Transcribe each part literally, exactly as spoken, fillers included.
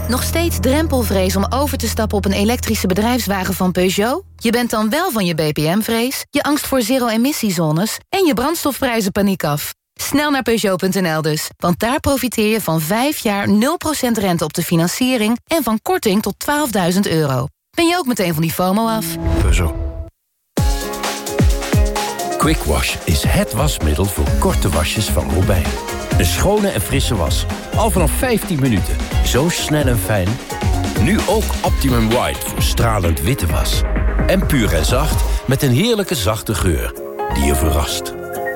Nog steeds drempelvrees om over te stappen op een elektrische bedrijfswagen van Peugeot? Je bent dan wel van je B P M-vrees, je angst voor zero-emissiezones en je brandstofprijzenpaniek af. Snel naar Peugeot punt n l dus, want daar profiteer je van vijf jaar nul procent rente op de financiering en van korting tot twaalfduizend euro. Ben je ook meteen van die FOMO af? Peugeot. Quick Wash is het wasmiddel voor korte wasjes van Robijn. Een schone en frisse was. Al vanaf vijftien minuten. Zo snel en fijn. Nu ook Optimum White voor stralend witte was. En puur en zacht met een heerlijke zachte geur die je verrast.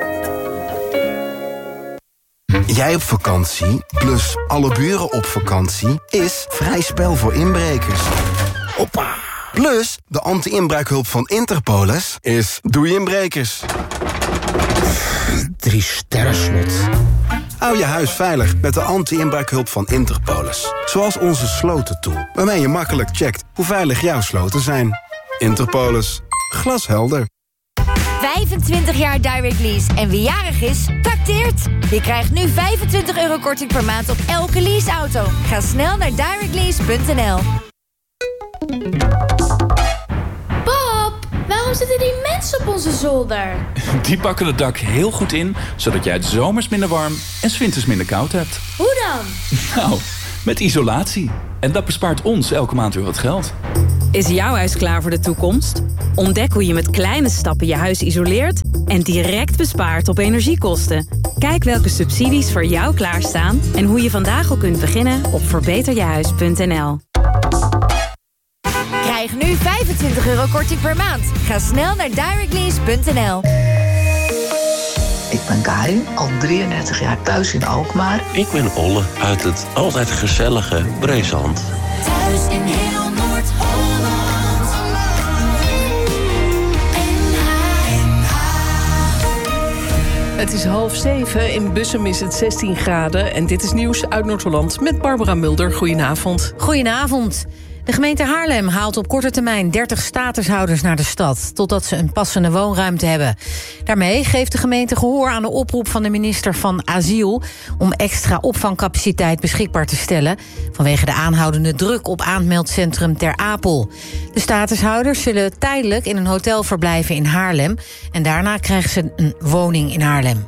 Jij op vakantie, plus alle buren op vakantie, is vrij spel voor inbrekers. Hoppa! Plus, de anti-inbraakhulp van Interpolis is doei inbrekers. Drie sterren slot. Hou je huis veilig met de anti-inbraakhulp van Interpolis. Zoals onze slotentool, waarmee je makkelijk checkt hoe veilig jouw sloten zijn. Interpolis. Glashelder. vijfentwintig jaar Direct Lease en wie jarig is, tacteert. Je krijgt nu vijfentwintig euro korting per maand op elke leaseauto. Ga snel naar direct lease punt n l. Pap, waarom zitten die mensen op onze zolder? Die pakken het dak heel goed in, zodat jij het zomers minder warm en 's winters minder koud hebt. Hoe dan? Nou, met isolatie. En dat bespaart ons elke maand weer wat geld. Is jouw huis klaar voor de toekomst? Ontdek hoe je met kleine stappen je huis isoleert en direct bespaart op energiekosten. Kijk welke subsidies voor jou klaarstaan en hoe je vandaag al kunt beginnen op verbeter je huis punt n l. Krijg nu vijfentwintig euro korting per maand. Ga snel naar direct lease punt n l. Ik ben Karin, al drieëndertig jaar thuis in Alkmaar. Ik ben Olle uit het altijd gezellige Breesand. Thuis in heel Noord-Holland. Het is half zeven, in Bussum is het zestien graden... en dit is nieuws uit Noord-Holland met Barbara Mulder. Goedenavond. Goedenavond. De gemeente Haarlem haalt op korte termijn dertig statushouders naar de stad, totdat ze een passende woonruimte hebben. Daarmee geeft de gemeente gehoor aan de oproep van de minister van Asiel om extra opvangcapaciteit beschikbaar te stellen vanwege de aanhoudende druk op aanmeldcentrum Ter Apel. De statushouders zullen tijdelijk in een hotel verblijven in Haarlem en daarna krijgen ze een woning in Haarlem.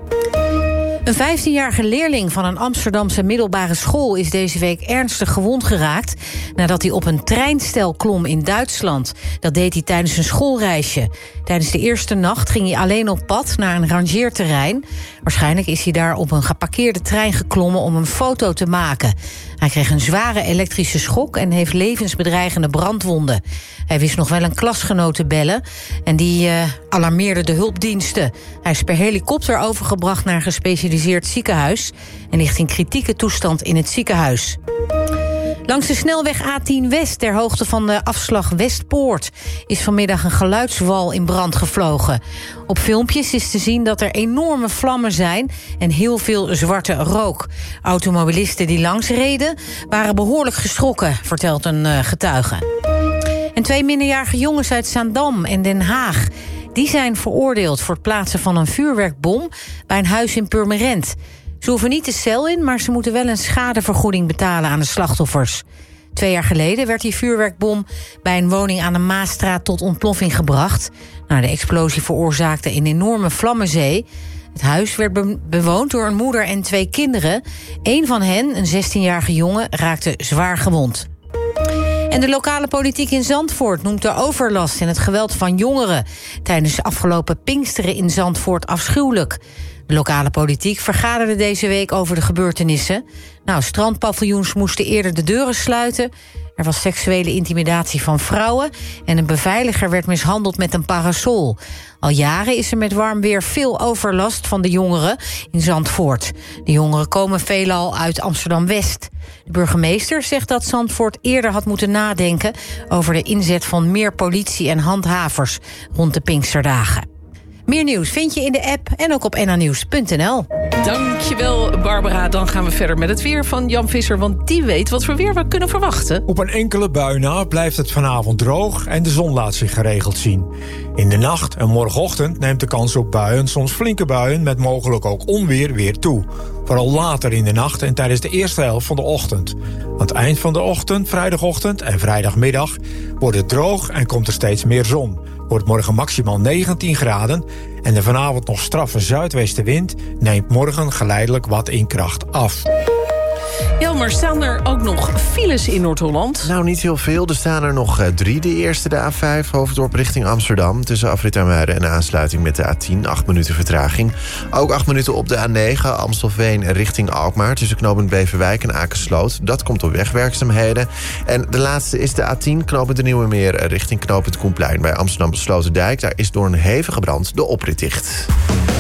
Een vijftienjarige leerling van een Amsterdamse middelbare school is deze week ernstig gewond geraakt nadat hij op een treinstel klom in Duitsland. Dat deed hij tijdens een schoolreisje. Tijdens de eerste nacht ging hij alleen op pad naar een rangeerterrein. Waarschijnlijk is hij daar op een geparkeerde trein geklommen om een foto te maken. Hij kreeg een zware elektrische schok en heeft levensbedreigende brandwonden. Hij wist nog wel een klasgenoot te bellen en die uh, alarmeerde de hulpdiensten. Hij is per helikopter overgebracht naar een gespecialiseerd ziekenhuis en ligt in kritieke toestand in het ziekenhuis. Langs de snelweg A tien West, ter hoogte van de afslag Westpoort, is vanmiddag een geluidswal in brand gevlogen. Op filmpjes is te zien dat er enorme vlammen zijn en heel veel zwarte rook. Automobilisten die langs reden waren behoorlijk geschrokken, vertelt een uh, getuige. En twee minderjarige jongens uit Zaandam en Den Haag, die zijn veroordeeld voor het plaatsen van een vuurwerkbom bij een huis in Purmerend. Ze hoeven niet de cel in, maar ze moeten wel een schadevergoeding betalen aan de slachtoffers. Twee jaar geleden werd die vuurwerkbom bij een woning aan de Maasstraat tot ontploffing gebracht. Nou, de explosie veroorzaakte een enorme vlammenzee. Het huis werd be- bewoond door een moeder en twee kinderen. Eén van hen, een zestienjarige jongen, raakte zwaar gewond. En de lokale politiek in Zandvoort noemt de overlast en het geweld van jongeren tijdens de afgelopen Pinksteren in Zandvoort afschuwelijk. De lokale politiek vergaderde deze week over de gebeurtenissen. Nou, strandpaviljoens moesten eerder de deuren sluiten. Er was seksuele intimidatie van vrouwen en een beveiliger werd mishandeld met een parasol. Al jaren is er met warm weer veel overlast van de jongeren in Zandvoort. De jongeren komen veelal uit Amsterdam-West. De burgemeester zegt dat Zandvoort eerder had moeten nadenken over de inzet van meer politie en handhavers rond de Pinksterdagen. Meer nieuws vind je in de app en ook op n a nieuws punt n l. Dankjewel, Barbara. Dan gaan we verder met het weer van Jan Visser, want die weet wat voor weer we kunnen verwachten. Op een enkele bui na blijft het vanavond droog en de zon laat zich geregeld zien. In de nacht en morgenochtend neemt de kans op buien, soms flinke buien met mogelijk ook onweer, weer toe. Vooral later in de nacht en tijdens de eerste helft van de ochtend. Aan het eind van de ochtend, vrijdagochtend en vrijdagmiddag wordt het droog en komt er steeds meer zon. Wordt morgen maximaal negentien graden en de vanavond nog straffe zuidwestenwind neemt morgen geleidelijk wat in kracht af. Jelmer, staan er ook nog files in Noord-Holland? Nou, niet heel veel. Er staan er nog uh, drie. De eerste, de A vijf, Hoofddorp richting Amsterdam. Tussen afrit Amuiden en de aansluiting met de A tien. acht minuten vertraging. Ook acht minuten op de A negen, Amstelveen richting Alkmaar. Tussen knooppunt Beverwijk en Akersloot. Dat komt door wegwerkzaamheden. En de laatste is de A tien, knooppunt de Nieuwe Meer richting knooppunt Koenplein. Bij Amsterdam Sloterdijk. Daar is door een hevige brand de oprit dicht.